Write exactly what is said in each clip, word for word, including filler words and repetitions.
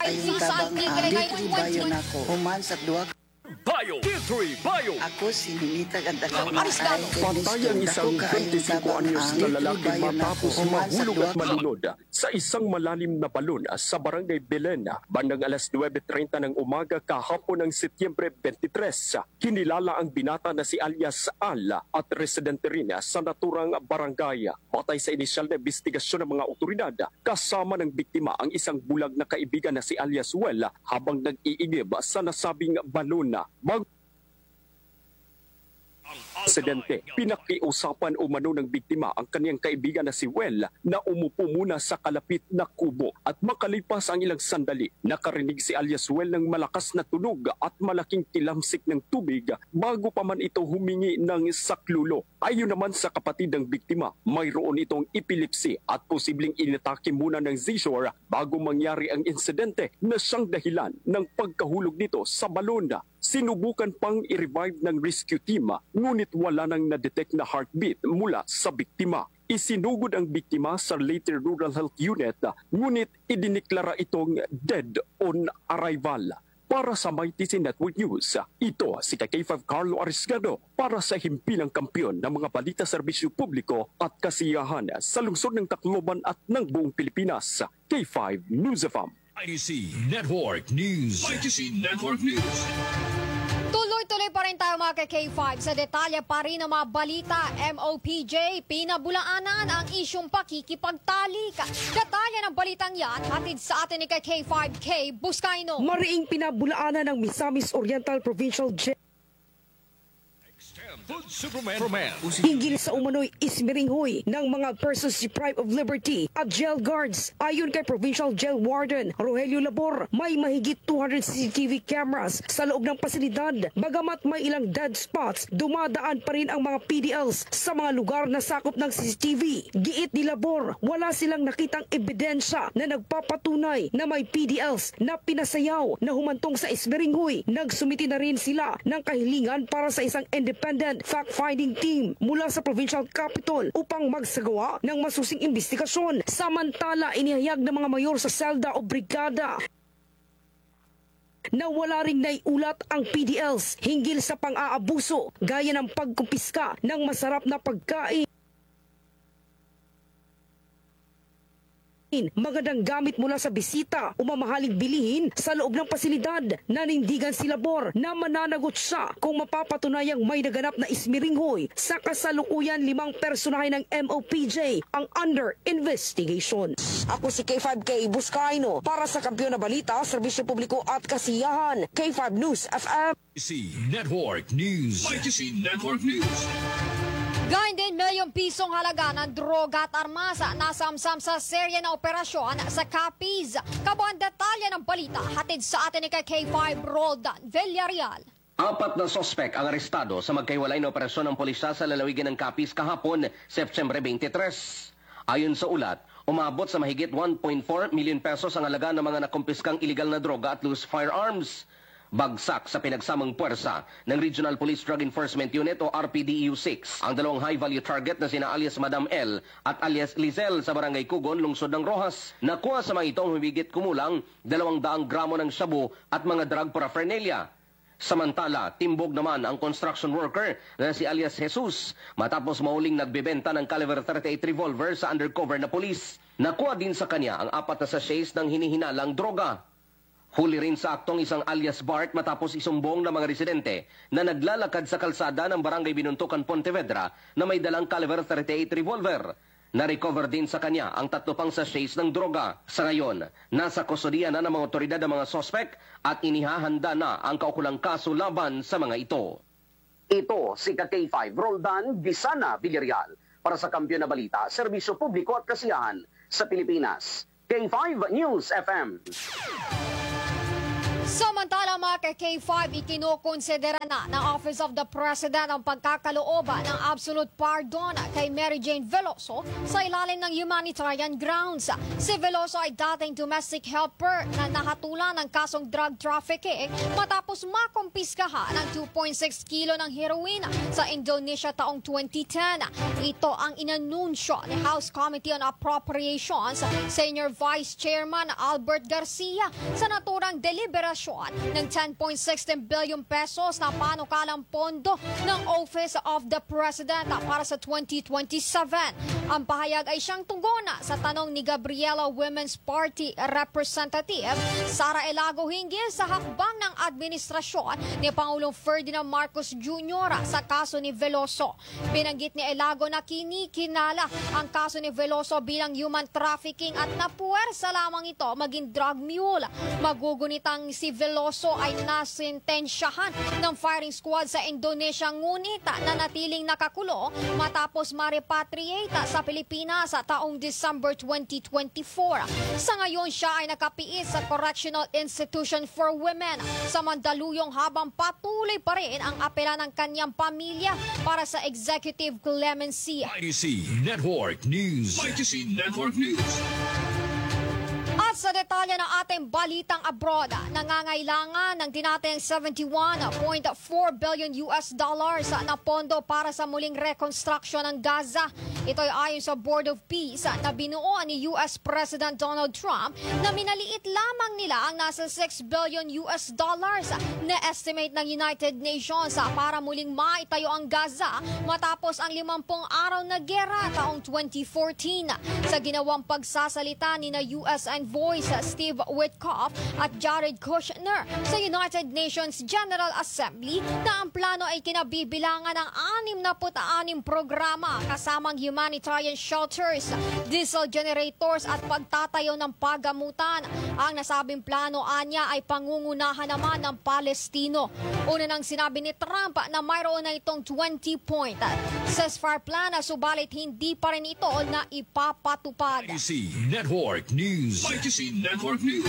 ayong tabang ang D three Bio nako. Human sa duha Bio, D three Bio. ako si Ninita Gandalaw na Aristado. ay Patay ang isang twenty-five anyos na lalaki matapos mahulog at malunod sa isang malalim na balon sa barangay Belen bandang alas nuwebe trenta ng umaga kahapon ng Setyembre twenty-tres. Kinilala ang binata na si alias Al at residente rin sa naturang barangay. Batay sa inisyal na investigasyon ng mga otoridad, kasama ng biktima ang isang bulag na kaibigan na si alias Well habang nag-iigib sa nasabing balon. Mag Presidente, pinakiusapan umano ng biktima ang kaniyang kaibigan na si Well na umupo muna sa kalapit na kubo at makalipas ang ilang sandali, nakarinig si alias Well ng malakas na tunog at malaking kilamsik ng tubig bago pa man ito humingi ng saklulo. Ayon naman sa kapatid ng biktima, mayroon itong epilepsy at posibleng inatake muna ng seizure bago mangyari ang insidente na siyang dahilan ng pagkahulog nito sa balon. Sinubukan pang i-revive ng rescue team ngunit wala nang na-detect na heartbeat mula sa biktima. Isinugod ang biktima sa Leyte Rural Health Unit ngunit idiniklara itong dead on arrival. Para sa My T C Network News, ito si K five Carlo Arisgado para sa himpilang kampiyon ng mga balita serbisyo publiko at kasiyahan sa lungsod ng Tacloban at ng buong Pilipinas. K five News F M. I T C Network News. I T C Network News. Tuloy-tuloy pa rin tayo mga K five sa detalye pa rin ng mga balita. M O P J, pinabulaanan ang isyong pakikipagtalik. Detalye ng balitang yan, hatid sa atin ni K five K Buscaino. Mariing pinabulaanan ng Misamis Oriental Provincial Jail Food Superman. Superman. hinggil sa umano'y ismiringhoy ng mga persons deprived of liberty at jail guards. Ayon kay Provincial Jail Warden Rogelio Labor, may mahigit two hundred C C T V cameras sa loob ng pasilidad. Bagamat may ilang dead spots, dumadaan pa rin ang mga P D Ls sa mga lugar na sakop ng C C T V. Giit ni Labor, wala silang nakitang ebidensya na nagpapatunay na may P D Ls na pinasayaw na humantong sa ismiringhoy. Nagsumiti na rin sila ng kahilingan para sa isang independent fact-finding team mula sa provincial capital upang magsagawa ng masusing investigasyon. Samantala, inihayag ng mga mayor sa selda o brigada na wala ring naiulat ang P D Ls hinggil sa pang-aabuso gaya ng pagkumpiska ng masarap na pagkain, magandang gamit mula sa bisita o mamahaling bilihin sa loob ng pasilidad. Nanindigan si Labor na mananagot siya kung mapapatunayang may naganap na ismiringhoy. Sa kasalukuyan, limang personahe ng M O P J ang under investigation. Ako si K five K Buscaino para sa Kampiyon na Balita, Serbisyo Publiko at Kasiyahan. K five News F M. I T C Network News. I T C Network News. Gayun din, milyong pisong halaga ng droga at armasa nasamsam sa serye na operasyon sa Capiz. Kabuang detalye ng balita, hatid sa atin ni K five Roldan Villarreal. Apat na sospek ang arestado sa magkaiwalay na operasyon ng pulisya sa lalawigan ng Capiz kahapon, Setyembre twenty-tres. Ayon sa ulat, umabot sa mahigit one point four million pesos ang halaga ng mga nakumpiskang iligal na droga at loose firearms. Bagsak sa pinagsamang puwersa ng Regional Police Drug Enforcement Unit o R P D E U six ang dalawang high-value target na sina alias Madam L at alias Lizel sa Barangay Kugon, lungsod ng Rojas. Nakuha sa mga itong humigit kumulang dalawang daang gramo ng shabu at mga drug paraphernalia. Samantala, timbog naman ang construction worker na si alias Jesus matapos mahuling nagbebenta ng caliber thirty-eight revolver sa undercover na police. Nakuha din sa kanya ang apat na sachets ng hinihinalang droga. Huli rin sa aktong isang alias Bart matapos isumbong ng mga residente na naglalakad sa kalsada ng Barangay Binuntukan, Pontevedra na may dalang caliber thirty-eight revolver. Na-recover din sa kanya ang tatlo pang sachets ng droga. Sa ngayon, nasa kustodiya na ng mga otoridad ng mga sospek at inihahanda na ang kaukulang kaso laban sa mga ito. Ito si K five Roldan Bisana Villarreal para sa Kampiyon na Balita, Serbisyo Publiko at Kasiyahan sa Pilipinas. K five News F M. Samantala mga Mga K five, ikinukonsidera na ng Office of the President ang pagkakalooban ng absolute pardon kay Mary Jane Veloso sa ilalim ng humanitarian grounds. Si Veloso ay dating domestic helper na nahatulan ng kasong drug trafficking matapos makumpiskahan ng two point six kilo ng heroin sa Indonesia taong twenty ten. Ito ang inanunsyo ni House Committee on Appropriations Senior Vice Chairman Albert Garcia sa naturang deliberasyon ng ten point one six billion pesos na panukalang pondo ng Office of the President para sa twenty twenty-seven. Ang pahayag ay siyang tugon sa tanong ni Gabriela Women's Party Representative Sara Elago hinggil sa hakbang ng administrasyon ni Pangulong Ferdinand Marcos Junior sa kaso ni Veloso. Binanggit ni Elago na kinikinala ang kaso ni Veloso bilang human trafficking at napuwersa lamang ito maging drug mule. Magugunitang si Veloso ay nasintensyahan ng firing squad sa Indonesia ngunit nanatiling nakakulong matapos ma-repatriate sa Pilipinas sa taong December twenty twenty-four. Sa ngayon siya ay nakapiit sa Correctional Institution for Women sa Mandaluyong habang patuloy pa rin ang apela ng kanyang pamilya para sa executive clemency. Y T C Network News. Y T C Network News. At sa detalye ng ating balitang abroad, nangangailangan ng dinating seventy-one point four billion U S dollars na pondo para sa muling reconstruction ng Gaza. Ito ay ayon sa Board of Peace na binuo ni U S President Donald Trump na minaliit lamang nila ang nasa six billion U S dollars na estimate ng United Nations para muling maitayo ang Gaza matapos ang limampung araw na gera taong twenty fourteen. Sa ginawang pagsasalita ni na U S Envoy Steve Witkoff at Jared Kushner sa United Nations General Assembly na ang plano ay kinabibilangan ng anim na anim programa kasamang humanitarian shelters, diesel generators at pagtatayo ng pagamutan. Ang nasabing plano anya ay pangungunahan naman ng Palestino. Una nang sinabi ni Trump na mayroon na itong twenty-point ceasefire plan na subalit hindi pa rin ito na ipapatupad. Y T C Network News. Y T C Network News.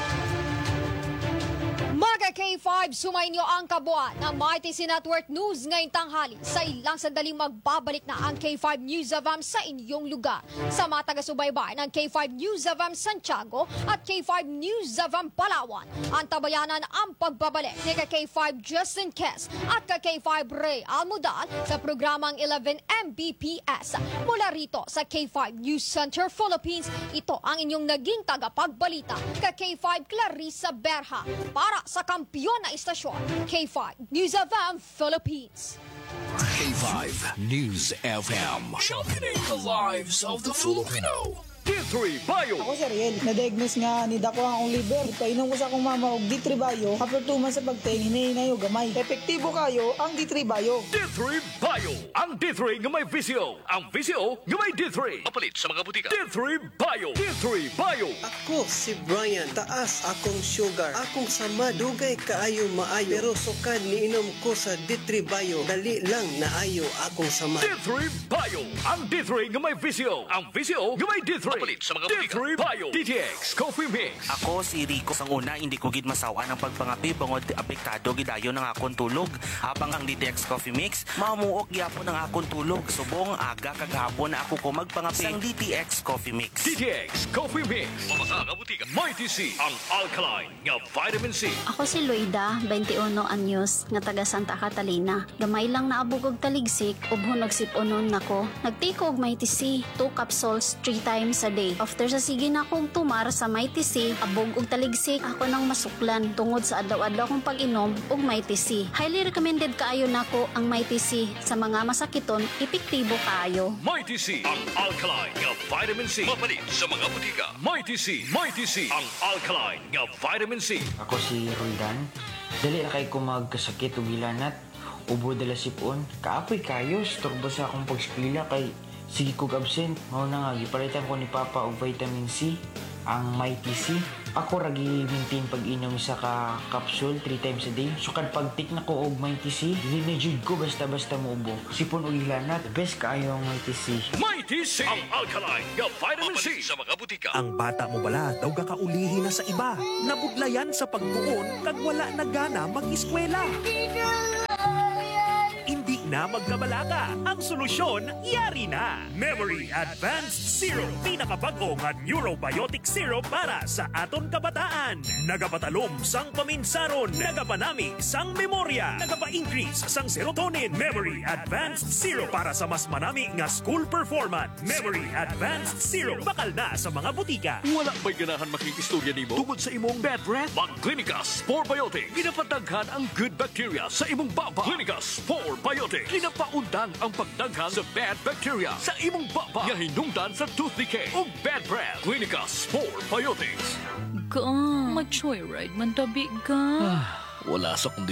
Mga K five, sumainyo ang kabuuan ng Y T C Network News ngayong tanghali. Sa ilang sandaling magbabalik na ang K five News of M sa inyong lugar. Sa mga taga-subaybay ng K five News of M Santiago at K five News of M Palawan, ang tabayanan ang pagbabalik ni K five Justin Kess at K five Ray Almudal sa programang eleven M B P S. Mula rito sa K five News Center Philippines, ito ang inyong naging tagapagbalita K five Clarissa Berha para sa kampiyon na istasyon, K five News of M Philippines. K five News F M. Championing the lives of the Filipino. D three Bio. Ako si Ariel, na-diagnose nga ni dako ang akong liver. Ipainom ko sa akong mama og D three Bio. After two months sa pagtingin, hinahinay og gamay. Epektibo kayo ang D three Bio. D three Bio. Ang D three nga may visyo. Ang visyo nga may D three. Mapalit sa mga butika. D three Bio. D three Bio. Ako si Brian, taas akong sugar. Akong sama, dugay kaayo maayo. Pero sukad niinom ko sa D three Bio. Dali lang naayo akong sama. D three Bio. Ang D three nga may visyo. Ang visyo nga may D three. Mapalit sa mga butika. D three Bio. D T X Coffee Mix. Ako si Rico. Sang una, hindi ko gid masawa ng pagpangapi bangod apektado gidayon ng akong tulog. Habang ang D T X Coffee Mix, mamuok gyapon ng akong tulog. Subong aga kagahapon na ako ko magpangapi sang D T X Coffee Mix. D T X Coffee Mix. Mamasa nga butika. Y T C. Ang alkaline nga vitamin C. Ako si Luida, twenty-one anyos, nga taga Santa Catalina. Gamay lang naabog og taligsik, ubhon nagsip-unon nako. Nagtiko og Mighty C, two capsules three times a day. After sa sige na akong tumar sa Mighty C, abog og taligsik, ako nang masuklan tungod sa adlaw-adlaw kong pag-inom og Mighty C. Highly recommended kaayo nako ang Mighty C sa mga masakiton, epektibo kaayo. Mighty C, ang alkaline nga vitamin C. Mapalit sa mga butika. Mighty C, Mighty C, ang alkaline nga vitamin C. Ako si Roldan. Dali na kay ko magkasakit o gilanat. Ubo dala sipon. Kaapoy kayo, storbo sa akong pagspila kay sige kog absent. Mao na nga, gipalitan ko ni Papa og vitamin C, ang Mighty C. Ako ragi maintain pag-inom sa ka capsule three times a day. So kad pag-tik na ko og Mighty C, dili na jud ko basta-basta muubo. Sipon og ilanat, best kaayo ang Mighty C. Mighty C, ang alkaline nga vitamin C sa mga butika. Ang bata mo bala daw gakaulihi na sa iba. Nabudlayan sa pagtuon kag wala na gana mag-eskwela. Hindi na magkabalaka. Ang solusyon, yari na. Memory Advanced Syrup. Pinakabago nga Neurobiotic Syrup para sa aton kabataan. Nagapatalom sang paminsaron. Nagapanami sang memorya. Nagapa-increase sang serotonin. Memory Advanced Syrup para sa mas manami nga school performance. Memory Advanced Syrup. Bakal na sa mga butika. Wala ba'y ganahan makikistorya nimo tungod sa imong bad breath? Mag Clinicus Sporebiotic. Ginapataghan ang good bacteria sa imong baba. Clinicus Sporebiotic. Ginapaundang ang pagdaghan sa bad bacteria sa imong baba. Nga hinungdan sa tooth decay o bad breath. Clinicus Sporebiotics. Ga, ma-joyride man tabi ka. Wala sa kundi